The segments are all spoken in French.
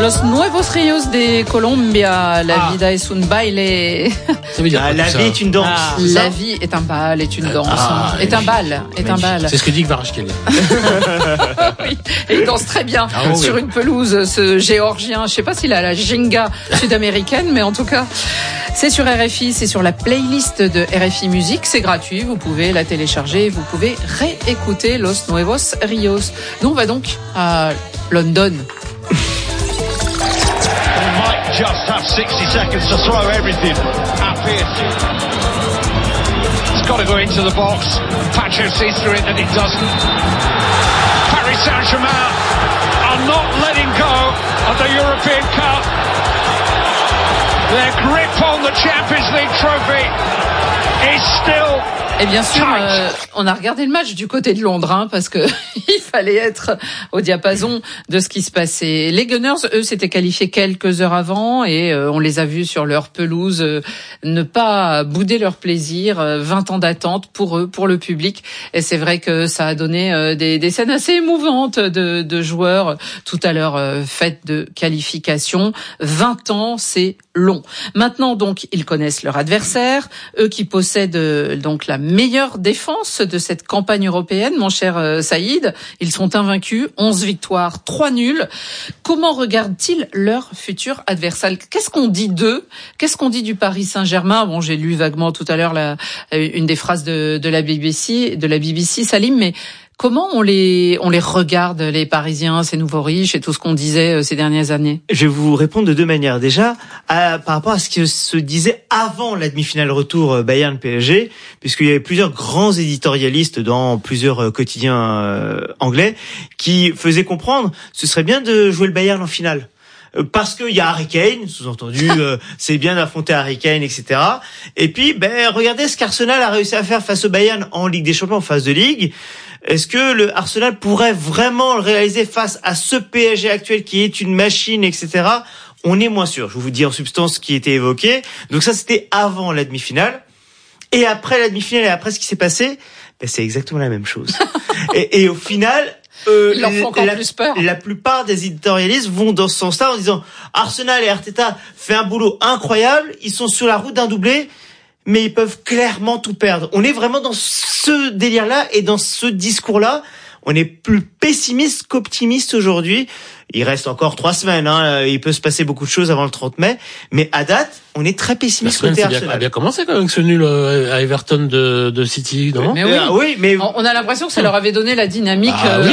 Los Nuevos Ríos de Colombia, la vida es un baile. Ça veut dire la vie est une danse. La vie est un bal, est une danse. Est un bal, est un bal. C'est ce que dit Kvaratskhelia. Oui, et il danse très bien sur une pelouse, ce géorgien. Je sais pas s'il a la ginga sud-américaine, mais en tout cas, c'est sur RFI, c'est sur la playlist de RFI Musique. C'est gratuit, vous pouvez la télécharger, vous pouvez réécouter Los Nuevos Ríos. Nous, on va donc à London. Just have 60 seconds to throw everything at Pearce. It's got to go into the box. Pacho sees through it that it doesn't. Paris Saint-Germain are not letting go of the European Cup. Their grip on the Champions League trophy is still... Et bien sûr, on a regardé le match du côté de Londres, parce que il fallait être au diapason de ce qui se passait. Les Gunners, eux, s'étaient qualifiés quelques heures avant et on les a vus sur leur pelouse ne pas bouder leur plaisir. 20 ans d'attente pour eux, pour le public. Et c'est vrai que ça a donné des scènes assez émouvantes de joueurs tout à leur fête de qualification. 20 ans, c'est long. Maintenant, donc, ils connaissent leur adversaire, eux qui possèdent donc la meilleure défense de cette campagne européenne, mon cher Saïd. Ils sont invaincus, 11 victoires, 3 nuls. Comment regardent-ils leur futur adversaire? Qu'est-ce qu'on dit d'eux? Qu'est-ce qu'on dit du Paris Saint-Germain? Bon, j'ai lu vaguement tout à l'heure une des phrases de la BBC, Salim, mais comment on les regarde, les Parisiens, ces nouveaux riches et tout ce qu'on disait ces dernières années? Je vais vous répondre de deux manières. Déjà, par rapport à ce qui se disait avant la demi-finale retour Bayern-PSG, puisqu'il y avait plusieurs grands éditorialistes dans plusieurs quotidiens anglais qui faisaient comprendre ce serait bien de jouer le Bayern en finale. Parce qu'il y a Harry Kane, sous-entendu, c'est bien d'affronter Harry Kane, etc. Et puis, regardez ce qu'Arsenal a réussi à faire face au Bayern en Ligue des Champions, en phase de Ligue. Est-ce que le Arsenal pourrait vraiment le réaliser face à ce PSG actuel qui est une machine, etc. On est moins sûr. Je vous dis en substance ce qui était évoqué. Donc ça, c'était avant la demi-finale. Et après la demi-finale et après ce qui s'est passé, c'est exactement la même chose. et au final... Ils leur font encore plus peur. La plupart des éditorialistes vont dans ce sens-là en disant Arsenal et Arteta fait un boulot incroyable, ils sont sur la route d'un doublé, mais ils peuvent clairement tout perdre. On est vraiment dans ce délire-là et dans ce discours-là. On est plus pessimiste qu'optimiste aujourd'hui. Il reste encore 3 semaines, il peut se passer beaucoup de choses avant le 30 mai, mais à date, on est très pessimiste côté Arsenal. A bien commencé quand même avec ce nul à Everton de City, non? Mais oui, mais on a l'impression que ça leur avait donné la dynamique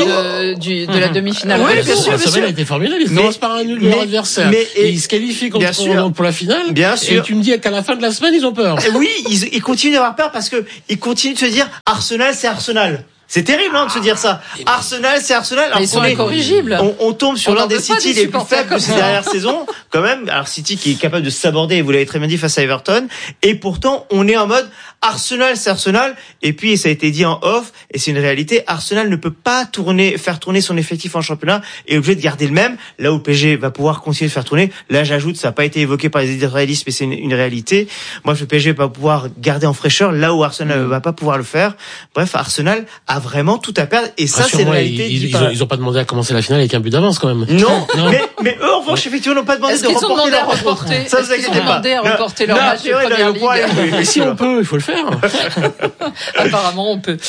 de la demi-finale. Oui, bien sûr. La semaine a été formidable. Ils commencent par un nul de leur adversaire. Et ils se qualifient pour la finale. Bien sûr. Et tu me dis qu'à la fin de la semaine, ils ont peur. Oui, ils continuent d'avoir peur parce que ils continuent de se dire Arsenal, c'est Arsenal. C'est terrible de se dire ça. Arsenal, c'est Arsenal. Alors, ils sont incorrigibles. On tombe sur l'un des City les plus faibles de ces dernières saisons, quand même. Alors City qui est capable de s'aborder, vous l'avez très bien dit, face à Everton. Et pourtant, on est en mode Arsenal, c'est Arsenal. Et puis, ça a été dit en off, et c'est une réalité. Arsenal ne peut pas faire tourner son effectif en championnat et est obligé de garder le même. Là où PSG va pouvoir continuer de faire tourner. Là, j'ajoute, ça n'a pas été évoqué par les éditorialistes, mais c'est une réalité. Moi, le PSG va pouvoir garder en fraîcheur là où Arsenal ne va pas pouvoir le faire. Bref, Arsenal a vraiment tout à perdre et ça, c'est une réalité. Ils ont pas demandé à commencer la finale avec un but d'avance quand même. Non. Mais eux, en revanche, effectivement, n'ont pas demandé de reporter leur reporter. Ça, vous inquiétez pas. Demandé à reporter leur match de Première Ligue. Mais si on peut, il faut le faire. Apparemment, on peut.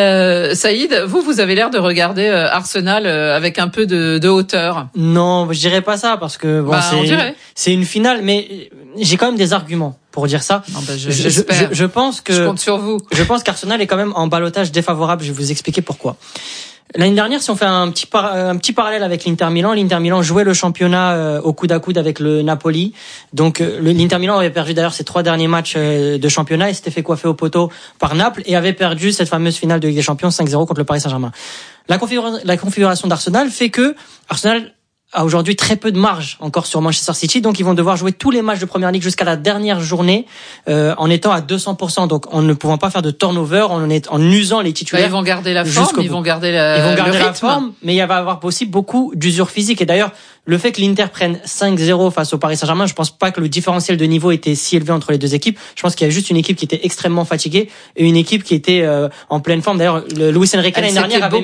Saïd, vous avez l'air de regarder Arsenal avec un peu de hauteur. Non, je dirais pas ça parce que c'est une finale, mais j'ai quand même des arguments pour dire ça. Non, j'espère. Je pense que je compte sur vous. Je pense qu'Arsenal est quand même en ballottage défavorable. Je vais vous expliquer pourquoi. L'année dernière, si on fait un petit parallèle avec l'Inter Milan jouait le championnat au coude à coude avec le Napoli. Donc l'Inter Milan avait perdu d'ailleurs ses 3 derniers matchs de championnat et s'était fait coiffer au poteau par Naples et avait perdu cette fameuse finale de Ligue des Champions 5-0 contre le Paris Saint-Germain. La configuration d'Arsenal fait que Arsenal a aujourd'hui très peu de marge encore sur Manchester City, donc ils vont devoir jouer tous les matchs de Première Ligue jusqu'à la dernière journée en étant à 200%, donc en ne pouvant pas faire de turnover, en usant les titulaires. Ils vont garder la forme, ils vont garder la forme, mais il va y avoir aussi beaucoup d'usure physique. Et d'ailleurs, le fait que l'Inter prenne 5-0 face au Paris Saint-Germain, je pense pas que le différentiel de niveau était si élevé entre les deux équipes. Je pense qu'il y a juste une équipe qui était extrêmement fatiguée et une équipe qui était en pleine forme. D'ailleurs, Luis Enrique l'année dernière avait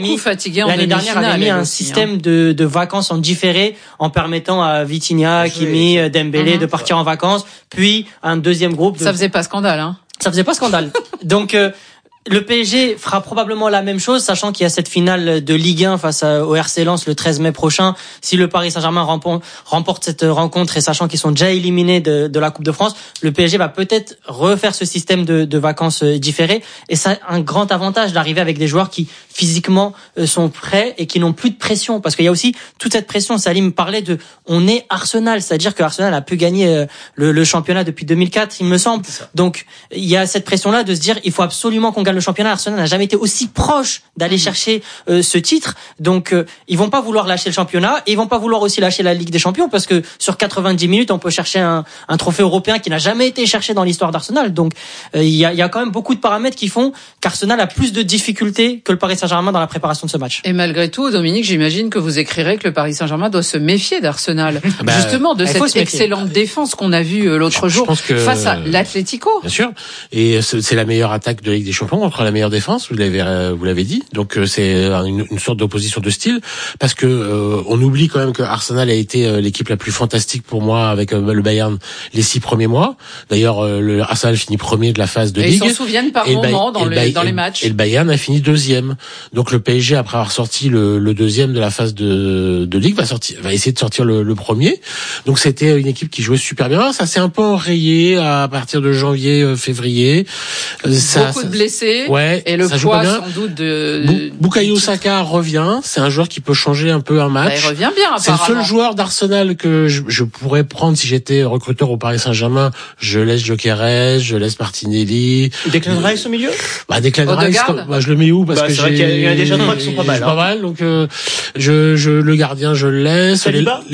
mis un système de vacances en différé en permettant à Vitinha, Kimi, Dembélé de partir en vacances, puis un deuxième groupe. Ça faisait pas scandale, hein. Ça faisait pas scandale. Donc le PSG fera probablement la même chose, sachant qu'il y a cette finale de Ligue 1 face au RC Lens le 13 mai prochain. Si le Paris Saint-Germain remporte cette rencontre et sachant qu'ils sont déjà éliminés de la Coupe de France, le PSG va peut-être refaire ce système de vacances différées. Et ça a un grand avantage d'arriver avec des joueurs qui physiquement sont prêts et qui n'ont plus de pression. Parce qu'il y a aussi toute cette pression. Salim parlait on est Arsenal, c'est-à-dire que Arsenal a pu gagner le championnat depuis 2004, il me semble. Donc il y a cette pression-là de se dire il faut absolument qu'on gagne le championnat. Arsenal n'a jamais été aussi proche d'aller chercher ce titre, donc ils vont pas vouloir lâcher le championnat et ils vont pas vouloir aussi lâcher la Ligue des Champions parce que sur 90 minutes on peut chercher un trophée européen qui n'a jamais été cherché dans l'histoire d'Arsenal. Donc il y a quand même beaucoup de paramètres qui font qu'Arsenal a plus de difficultés que le Paris Saint-Germain dans la préparation de ce match. Et malgré tout, Dominique, j'imagine que vous écrirez que le Paris Saint-Germain doit se méfier d'Arsenal, justement de cette excellente défense qu'on a vue l'autre jour face à l'Atlético. Bien sûr, et c'est la meilleure attaque de Ligue des Champions contre la meilleure défense, vous l'avez dit. Donc c'est une sorte d'opposition de style parce que on oublie quand même que Arsenal a été l'équipe la plus fantastique pour moi avec le Bayern les 6 premiers mois. D'ailleurs le Arsenal finit premier de la phase de Ligue. Ils s'en souviennent par moments dans les matchs. Et le Bayern a fini deuxième. Donc le PSG après avoir sorti le deuxième de la phase de Ligue va essayer de sortir le premier. Donc c'était une équipe qui jouait super bien. Ça s'est un peu enrayé à partir de janvier, février. Beaucoup de blessés. Ouais, et le poids sans doute de Bukayo Saka revient. C'est un joueur qui peut changer un peu un match. Il revient bien. C'est le seul joueur d'Arsenal que je pourrais prendre si j'étais recruteur au Paris Saint-Germain. Je laisse Gyökeres, je laisse Martinelli. Declan Rice au milieu. Declan Rice, je le mets où parce que c'est vrai qu'il y a déjà 3 qui sont pas mal. Pas mal. Donc le gardien je le laisse.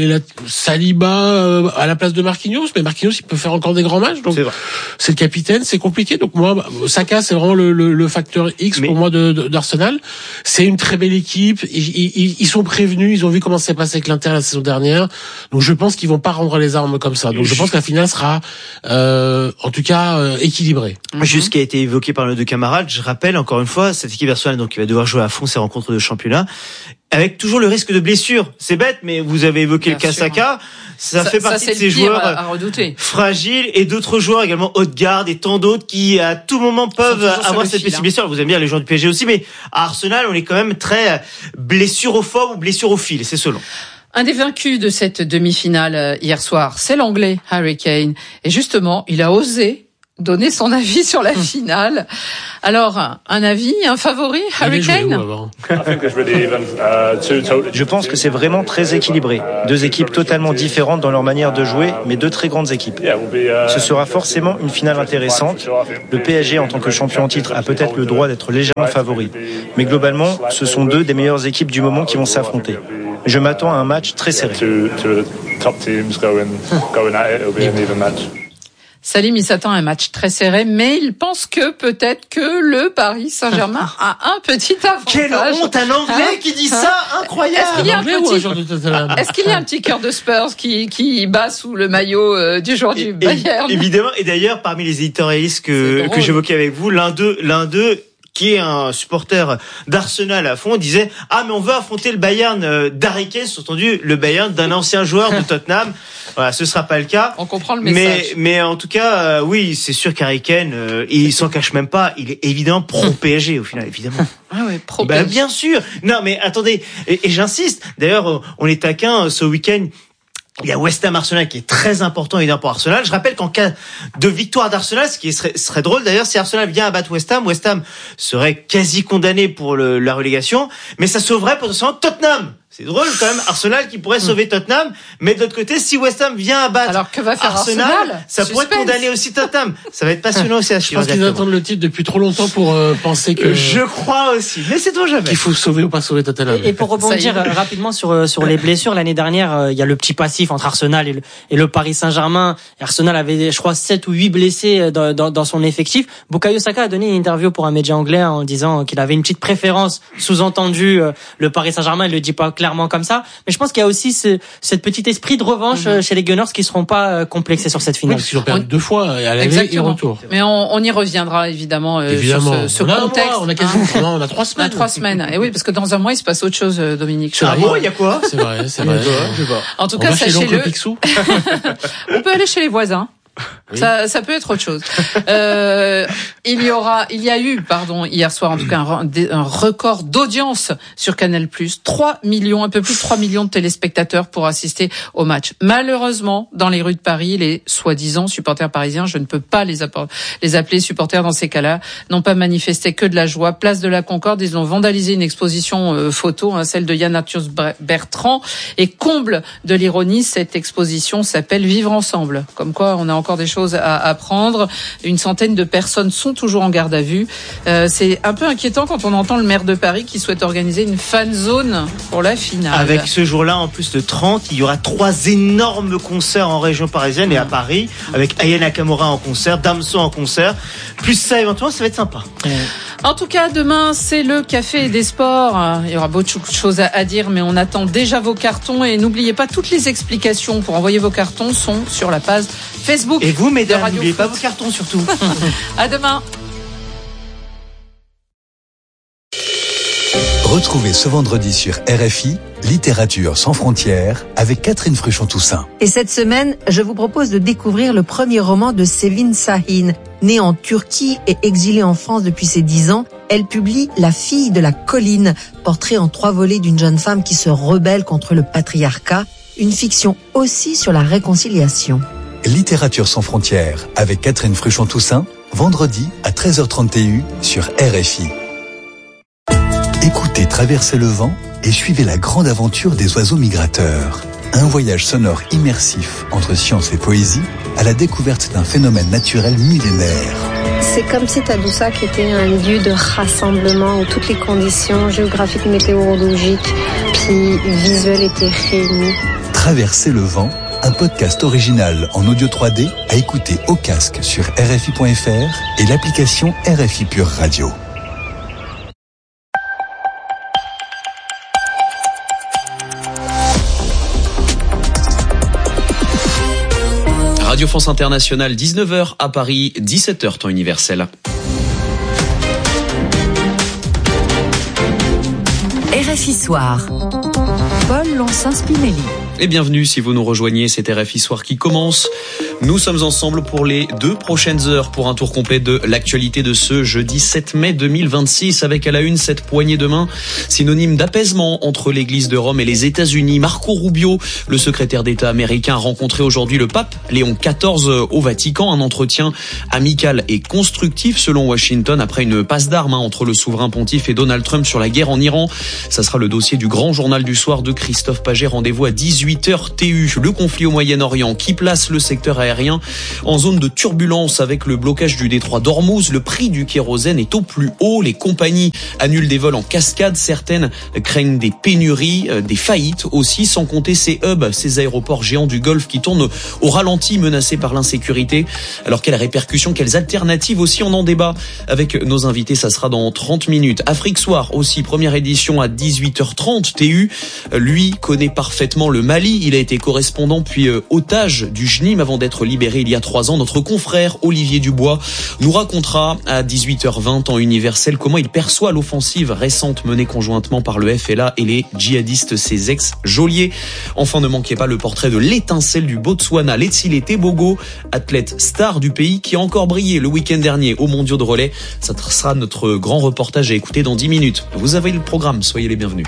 Saliba à la place de Marquinhos, mais Marquinhos il peut faire encore des grands matchs. Donc c'est le capitaine, c'est compliqué. Donc moi Saka c'est vraiment le facteur X pour moi d'Arsenal. C'est une très belle équipe. Ils sont prévenus. Ils ont vu comment ça s'est passé avec l'Inter la saison dernière. Donc je pense qu'ils vont pas rendre les armes comme ça. Donc je pense que la finale sera, en tout cas, équilibrée. Juste ce qui a été évoqué par nos deux camarades. Je rappelle encore une fois cette équipe Arsenal donc qui va devoir jouer à fond ses rencontres de championnat. Avec toujours le risque de blessure. C'est bête, mais vous avez évoqué le cas Saka. Ça fait partie de ces joueurs à redouter. Fragiles et d'autres joueurs également, Odegaard et tant d'autres qui à tout moment peuvent avoir cette petite blessure. Vous aimez bien les joueurs du PSG aussi, mais à Arsenal, on est quand même très blessurophobe ou blessurophile, c'est selon. Un des vaincus de cette demi-finale hier soir, c'est l'Anglais Harry Kane. Et justement, il a osé donner son avis sur la finale. Alors, un avis, un favori, Harry Kane ? Je pense que c'est vraiment très équilibré. 2 équipes totalement différentes dans leur manière de jouer, mais 2 très grandes équipes. Ce sera forcément une finale intéressante. Le PSG, en tant que champion en titre, a peut-être le droit d'être légèrement favori. Mais globalement, ce sont 2 des meilleures équipes du moment qui vont s'affronter. Je m'attends à un match très serré. Salim, il s'attend à un match très serré, mais il pense que peut-être que le Paris Saint-Germain a un petit avantage. Quelle honte, un Anglais qui dit ça, incroyable. Est-ce qu'il y a un petit cœur de Spurs qui bat sous le maillot du joueur du Bayern? Évidemment, et d'ailleurs, parmi les éditorialistes que j'évoquais avec vous, l'un d'eux qui est un supporter d'Arsenal à fond, disait « Ah, mais on veut affronter le Bayern d'Harry Kane, sous-entendu le Bayern d'un ancien joueur de Tottenham. » Voilà, ce sera pas le cas. On comprend le message. Mais en tout cas, oui, c'est sûr qu'Harry Kane, il s'en cache même pas. Il est évidemment pro-PSG, au final, évidemment. Ah ouais, pro-PSG. Bien sûr. Non, mais attendez. Et j'insiste. D'ailleurs, on est taquin ce week-end. Il y a West Ham Arsenal qui est très important évidemment pour Arsenal. Je rappelle qu'en cas de victoire d'Arsenal, ce qui serait drôle d'ailleurs, si Arsenal vient abattre West Ham serait quasi condamné pour la relégation, mais ça sauverait potentiellement Tottenham. C'est drôle quand même, Arsenal qui pourrait sauver Tottenham, mais de l'autre côté, si West Ham vient abattre alors que va faire Arsenal, ça pourrait condamner aussi Tottenham. Ça va être passionnant aussi à suivre. Je pense qu'ils attendent le titre depuis trop longtemps pour penser que... Je crois aussi, mais c'est toi jamais. Il faut sauver ou pas sauver Tottenham. Et pour rebondir rapidement sur les blessures, l'année dernière, il y a le petit passif entre Arsenal et le Paris Saint-Germain. Arsenal avait, je crois, 7 ou 8 blessés dans son effectif. Bukayo Saka a donné une interview pour un média anglais en disant qu'il avait une petite préférence, sous-entendu le Paris Saint-Germain, il le dit pas clairement, clairement comme ça. Mais je pense qu'il y a aussi cette petit esprit de revanche chez les Gunners qui seront pas complexés sur cette finale. Oui, parce qu'ils ont perdu 2 fois, à l'aller et au retour. Mais on y reviendra évidemment. Sur ce contexte. On a 4 jours, on a 3 semaines. On a 3 semaines. Et oui, parce que dans un mois, il se passe autre chose, Dominique. Il y a quoi? C'est vrai. En tout cas, sachez-le. On peut aller chez les voisins. Oui. Ça peut être autre chose. Il y a eu, hier soir en tout cas, un record d'audience sur Canal+. Un peu plus de 3 millions de téléspectateurs pour assister au match. Malheureusement, dans les rues de Paris, les soi-disant supporters parisiens, je ne peux pas les appeler supporters dans ces cas-là, n'ont pas manifesté que de la joie. Place de la Concorde, ils ont vandalisé une exposition photo, celle de Yann Arthus Bertrand. Et comble de l'ironie, cette exposition s'appelle Vivre ensemble. Comme quoi, on a encore des choses à apprendre. Une centaine de personnes sont toujours en garde à vue. C'est un peu inquiétant quand on entend le maire de Paris qui souhaite organiser une fan zone pour la finale. Avec ce jour-là, en plus de 30, il y aura 3 énormes concerts en région parisienne et à Paris, avec Aya Nakamura en concert, Damso en concert. Plus ça, éventuellement, ça va être sympa. En tout cas, demain, c'est le café des sports. Il y aura beaucoup de choses à dire, mais on attend déjà vos cartons. Et n'oubliez pas, toutes les explications pour envoyer vos cartons sont sur la page Facebook. Et vous, mesdames, n'oubliez pas vos cartons surtout. À demain. Retrouvez ce vendredi sur RFI Littérature sans frontières avec Catherine Fruchon-Toussaint. Et cette semaine, je vous propose de découvrir le premier roman de Sevin Şahin. Née en Turquie et exilée en France depuis ses 10 ans, elle publie La fille de la colline, portrait en 3 volets d'une jeune femme qui se rebelle contre le patriarcat, une fiction aussi sur la réconciliation. Littérature sans frontières avec Catherine Fruchon-Toussaint, vendredi à 13h30 TU sur RFI. Écoutez Traverser le vent et suivez la grande aventure des oiseaux migrateurs. Un voyage sonore immersif entre science et poésie à la découverte d'un phénomène naturel millénaire. C'est comme si Tadoussac était un lieu de rassemblement où toutes les conditions géographiques, météorologiques puis visuelles étaient réunies. Traverser le vent, un podcast original en audio 3D à écouter au casque sur RFI.fr et l'application RFI Pure Radio. Radio France Internationale, 19h à Paris, 17h temps universel. RFI Soir. Paul Lonsin-Spinelli. Et bienvenue si vous nous rejoignez, c'est RFI Soir qui commence. Nous sommes ensemble pour les 2 prochaines heures pour un tour complet de l'actualité de ce jeudi 7 mai 2026 avec à la une cette poignée de main synonyme d'apaisement entre l'église de Rome et les États-Unis. Marco Rubio, le secrétaire d'État américain, a rencontré aujourd'hui le pape Léon XIV au Vatican. Un entretien amical et constructif selon Washington après une passe d'armes entre le souverain pontife et Donald Trump sur la guerre en Iran. Ça sera le dossier du grand journal du soir de Christophe Paget. Rendez-vous à 18h TU. Le conflit au Moyen-Orient qui place le secteur aérien en zone de turbulence avec le blocage du détroit d'Ormuz. Le prix du kérosène est au plus haut. Les compagnies annulent des vols en cascade. Certaines craignent des pénuries, des faillites aussi, sans compter ces hubs, ces aéroports géants du Golfe qui tournent au ralenti, menacés par l'insécurité. Alors quelles répercussions, quelles alternatives aussi, on en débat avec nos invités. Ça sera dans 30 minutes. Afrique Soir aussi, première édition à 18h30 TU. Lui connaît parfaitement le Mali. Il a été correspondant puis otage du JNIM avant d'être libéré il y a 3 ans. Notre confrère Olivier Dubois nous racontera à 18h20 temps universel comment il perçoit l'offensive récente menée conjointement par le FLA et les djihadistes, ses ex-geôliers. Enfin, ne manquez pas le portrait de l'étincelle du Botswana, Letsile Tebogo, athlète star du pays qui a encore brillé le week-end dernier aux mondiaux de relais. Ça sera notre grand reportage à écouter dans 10 minutes. Vous avez le programme, soyez les bienvenus.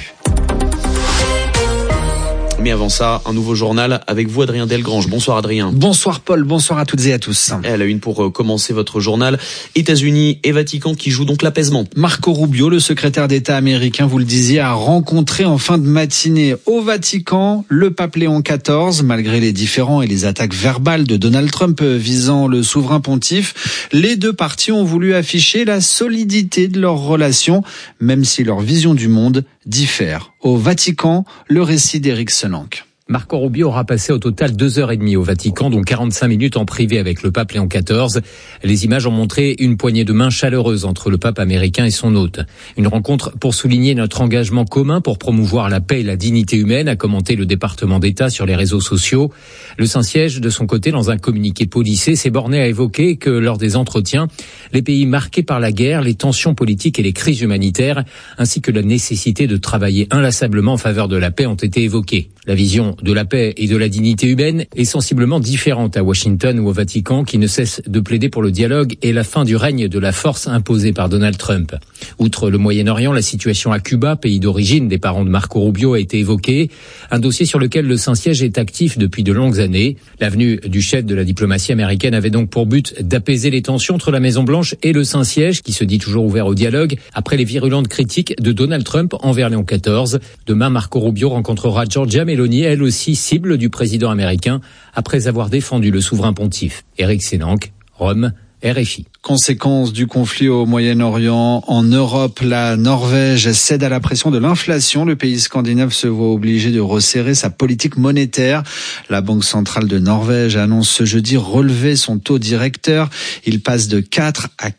Mais avant ça, un nouveau journal avec vous, Adrien Delgrange. Bonsoir Adrien. Bonsoir Paul, bonsoir à toutes et à tous. Et à la une pour commencer votre journal, États-Unis et Vatican qui jouent donc l'apaisement. Marco Rubio, le secrétaire d'État américain, vous le disiez, a rencontré en fin de matinée au Vatican le pape Léon XIV. Malgré les différends et les attaques verbales de Donald Trump visant le souverain pontife, les 2 parties ont voulu afficher la solidité de leurs relations, même si leur vision du monde diffère. Au Vatican, le récit d'Éric Senanque. Marco Rubio aura passé au total 2h30 au Vatican, dont 45 minutes en privé avec le pape Léon XIV. Les images ont montré une poignée de main chaleureuse entre le pape américain et son hôte. Une rencontre pour souligner notre engagement commun pour promouvoir la paix et la dignité humaine, a commenté le département d'État sur les réseaux sociaux. Le Saint-Siège, de son côté, dans un communiqué policé, s'est borné à évoquer que lors des entretiens, les pays marqués par la guerre, les tensions politiques et les crises humanitaires, ainsi que la nécessité de travailler inlassablement en faveur de la paix ont été évoqués. La vision de la paix et de la dignité humaine est sensiblement différente à Washington ou au Vatican, qui ne cesse de plaider pour le dialogue et la fin du règne de la force imposée par Donald Trump. Outre le Moyen-Orient, la situation à Cuba, pays d'origine des parents de Marco Rubio, a été évoquée. Un dossier sur lequel le Saint-Siège est actif depuis de longues années. La venue du chef de la diplomatie américaine avait donc pour but d'apaiser les tensions entre la Maison-Blanche et le Saint-Siège, qui se dit toujours ouvert au dialogue, après les virulentes critiques de Donald Trump envers Léon XIV. Demain, Marco Rubio rencontrera Giorgia Meloni, elle aussi cible du président américain, après avoir défendu le souverain pontife. Éric Sénanque, Rome, RFI. Conséquence du conflit au Moyen-Orient. En Europe, la Norvège cède à la pression de l'inflation. Le pays scandinave se voit obligé de resserrer sa politique monétaire. La Banque centrale de Norvège annonce ce jeudi relever son taux directeur. Il passe de 4 à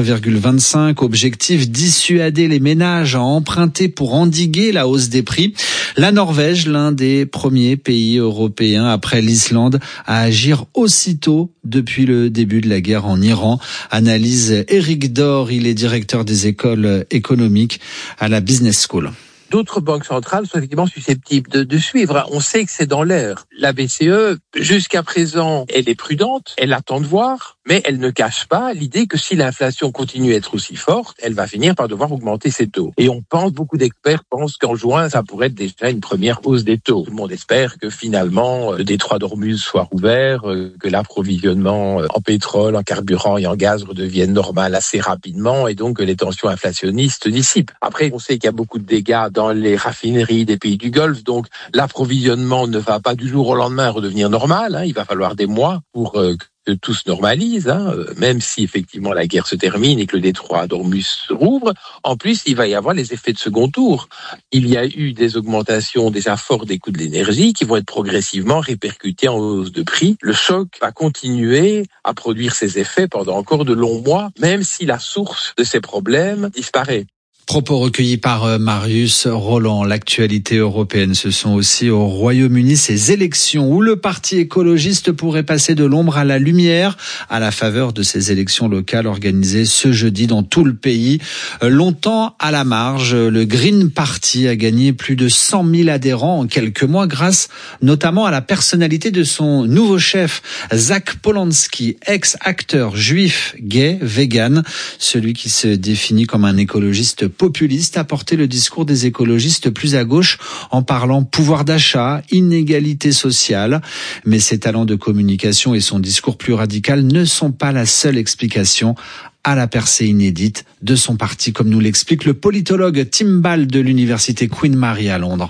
4,25. Objectif, dissuader les ménages à emprunter pour endiguer la hausse des prix. La Norvège, l'un des premiers pays européens après l'Islande à agir aussitôt depuis le début de la guerre en Iran. Analyse Éric Dor, il est directeur des écoles économiques à la Business School. D'autres banques centrales sont effectivement susceptibles de suivre. On sait que c'est dans l'air. La BCE, jusqu'à présent, elle est prudente, elle attend de voir, mais elle ne cache pas l'idée que si l'inflation continue à être aussi forte, elle va finir par devoir augmenter ses taux. Et beaucoup d'experts pensent qu'en juin, ça pourrait être déjà une première hausse des taux. Tout le monde espère que finalement, le détroit d'Ormuz soit rouvert, que l'approvisionnement en pétrole, en carburant et en gaz redevienne normal assez rapidement, et donc que les tensions inflationnistes dissipent. Après, on sait qu'il y a beaucoup de dégâts dans les raffineries des pays du Golfe, donc l'approvisionnement ne va pas du jour au lendemain redevenir normal. Il va falloir des mois pour que tout se normalise, même si effectivement la guerre se termine et que le détroit d'Ormuz se rouvre. En plus, il va y avoir les effets de second tour. Il y a eu des augmentations déjà fortes des coûts de l'énergie qui vont être progressivement répercutés en hausse de prix. Le choc va continuer à produire ses effets pendant encore de longs mois, même si la source de ces problèmes disparaît. Propos recueillis par Marius Roland. L'actualité européenne, ce sont aussi au Royaume-Uni ces élections où le parti écologiste pourrait passer de l'ombre à la lumière à la faveur de ces élections locales organisées ce jeudi dans tout le pays. Longtemps à la marge, le Green Party a gagné plus de 100 000 adhérents en quelques mois grâce notamment à la personnalité de son nouveau chef, Zach Polanski, ex-acteur juif, gay, vegan, celui qui se définit comme un écologiste populiste, a porté le discours des écologistes plus à gauche en parlant pouvoir d'achat, inégalité sociale. Mais ses talents de communication et son discours plus radical ne sont pas la seule explication à la percée inédite de son parti, comme nous l'explique le politologue Tim Ball de l'université Queen Mary à Londres.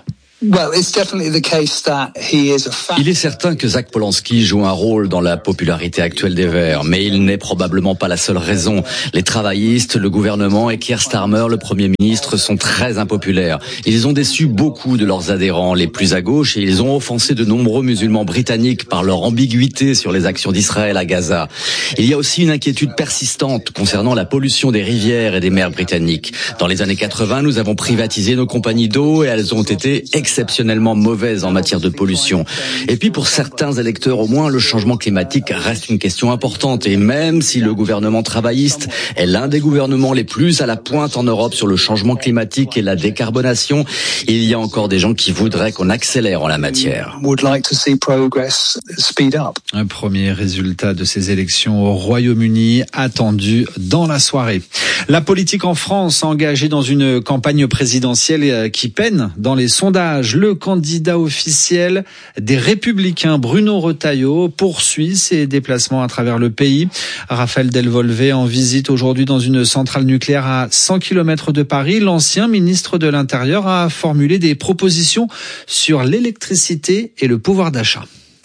Il est certain que Zach Polanski joue un rôle dans la popularité actuelle des Verts, mais il n'est probablement pas la seule raison. Les travaillistes, le gouvernement et Keir Starmer, le Premier ministre, sont très impopulaires. Ils ont déçu beaucoup de leurs adhérents les plus à gauche et ils ont offensé de nombreux musulmans britanniques par leur ambiguïté sur les actions d'Israël à Gaza. Il y a aussi une inquiétude persistante concernant la pollution des rivières et des mers britanniques. Dans les années 80, nous avons privatisé nos compagnies d'eau et elles ont été exceptionnellement mauvaises en matière de pollution. Et puis pour certains électeurs au moins, le changement climatique reste une question importante. Et même si le gouvernement travailliste est l'un des gouvernements les plus à la pointe en Europe sur le changement climatique et la décarbonation, il y a encore des gens qui voudraient qu'on accélère en la matière. Un premier résultat de ces élections au Royaume-Uni attendu dans la soirée. La politique en France engagée dans une campagne présidentielle qui peine dans les sondages. Le candidat officiel des Républicains, Bruno Retailleau, poursuit ses déplacements à travers le pays. Raphaël Delvolvé en visite aujourd'hui dans une centrale nucléaire à 100 km de Paris. L'ancien ministre de l'Intérieur a formulé des propositions sur l'électricité et le pouvoir d'achat.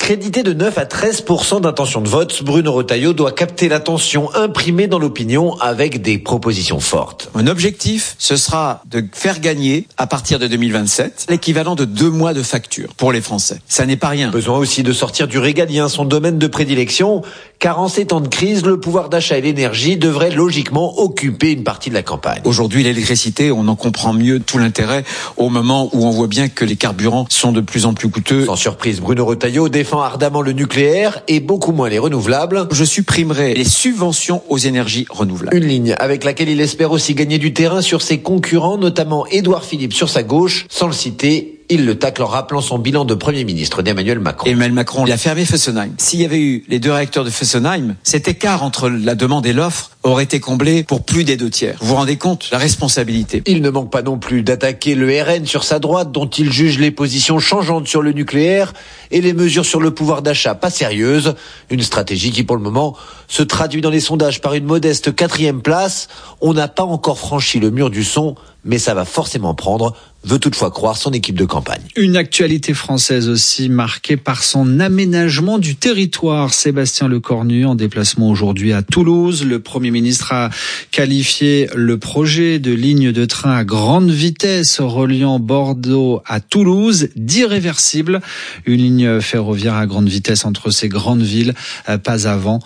Crédité de 9 à 13% d'intention de vote, Bruno Retailleau doit capter l'attention imprimée dans l'opinion avec des propositions fortes. Mon objectif, ce sera de faire gagner, à partir de 2027, l'équivalent de 2 mois de facture pour les Français. Ça n'est pas rien. Besoin aussi de sortir du régalien, son domaine de prédilection, car en ces temps de crise, le pouvoir d'achat et l'énergie devraient logiquement occuper une partie de la campagne. Aujourd'hui, l'électricité, on en comprend mieux tout l'intérêt au moment où on voit bien que les carburants sont de plus en plus coûteux. Sans surprise, Bruno Retailleau défend ardemment le nucléaire et beaucoup moins les renouvelables. Je supprimerai les subventions aux énergies renouvelables. Une ligne avec laquelle il espère aussi gagner du terrain sur ses concurrents, notamment Édouard Philippe sur sa gauche. Sans le citer, il le tacle en rappelant son bilan de Premier ministre d'Emmanuel Macron. Emmanuel Macron, il a fermé Fessenheim. S'il y avait eu les 2 réacteurs de Fessenheim, cet écart entre la demande et l'offre aurait été comblé pour plus des 2/3. Vous vous rendez compte la responsabilité? Il ne manque pas non plus d'attaquer le RN sur sa droite, dont il juge les positions changeantes sur le nucléaire et les mesures sur le pouvoir d'achat pas sérieuses. Une stratégie qui, pour le moment, se traduit dans les sondages par une modeste 4e place. On n'a pas encore franchi le mur du son, mais ça va forcément prendre, veut toutefois croire son équipe de campagne. Une actualité française aussi marquée par son aménagement du territoire. Sébastien Lecornu en déplacement aujourd'hui à Toulouse. Le Premier ministre a qualifié le projet de ligne de train à grande vitesse reliant Bordeaux à Toulouse d'irréversible. Une ligne ferroviaire à grande vitesse entre ces grandes villes, pas avant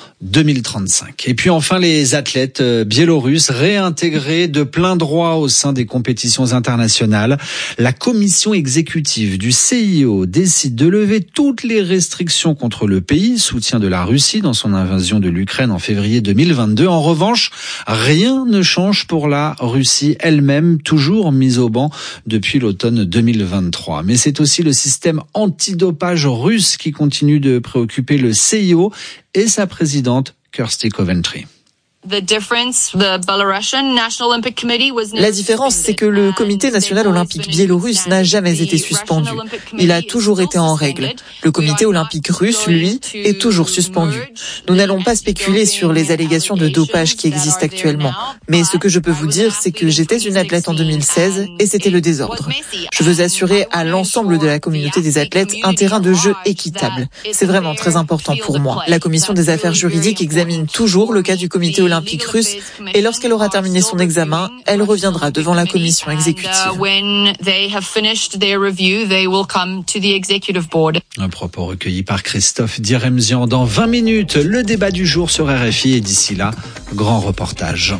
2035. Et puis enfin les athlètes biélorusses réintégrés de plein droit au sein des compétitions internationales. La commission exécutive du CIO décide de lever toutes les restrictions contre le pays, soutien de la Russie dans son invasion de l'Ukraine en février 2022. En revanche, rien ne change pour la Russie elle-même, toujours mise au ban depuis l'automne 2023. Mais c'est aussi le système antidopage russe qui continue de préoccuper le CIO et sa présidente Kirsty Coventry. La différence, c'est que le Comité national olympique biélorusse n'a jamais été suspendu. Il a toujours été en règle. Le Comité olympique russe, lui, est toujours suspendu. Nous n'allons pas spéculer sur les allégations de dopage qui existent actuellement. Mais ce que je peux vous dire, c'est que j'étais une athlète en 2016 et c'était le désordre. Je veux assurer à l'ensemble de la communauté des athlètes un terrain de jeu équitable. C'est vraiment très important pour moi. La commission des affaires juridiques examine toujours le cas du Comité olympique russe et lorsqu'elle aura terminé son examen, elle reviendra devant la commission exécutive. Un propos recueilli par Christophe Diremzian. Dans 20 minutes, le débat du jour sur RFI et d'ici là, grand reportage.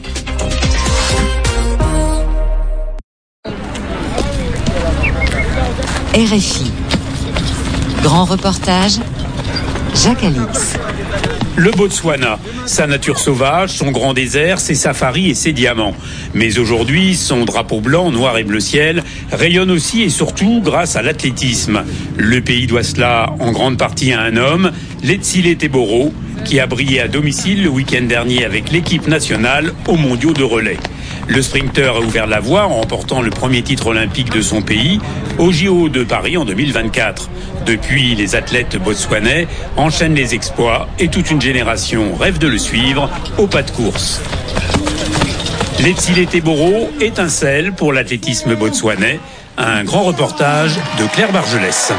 RFI. Grand reportage, Jacques Alix. Le Botswana, sa nature sauvage, son grand désert, ses safaris et ses diamants. Mais aujourd'hui, son drapeau blanc, noir et bleu ciel rayonne aussi et surtout grâce à l'athlétisme. Le pays doit cela en grande partie à un homme, Letsile Teboro, qui a brillé à domicile le week-end dernier avec l'équipe nationale aux mondiaux de relais. Le sprinter a ouvert la voie en remportant le premier titre olympique de son pays au JO de Paris en 2024. Depuis, les athlètes botswanais enchaînent les exploits et toute une génération rêve de le suivre au pas de course. Letsile Teboro étincelle pour l'athlétisme botswanais. Un grand reportage de Claire Bargelès.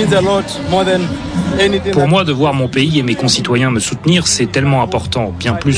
Pour moi, de voir mon pays et mes concitoyens me soutenir, c'est tellement important, bien plus